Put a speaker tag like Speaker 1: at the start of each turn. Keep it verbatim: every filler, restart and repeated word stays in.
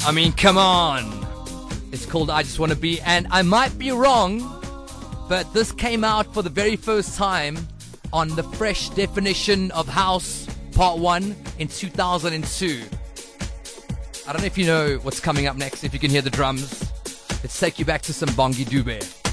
Speaker 1: I mean, come on. It's called I Just Want to Be, and I might be wrong, but this came out for the very first time on the Fresh Definition of House Part one in two thousand two. I don't know if you know what's coming up next, if you can hear the drums. Let's take you back to some Bongi Dube.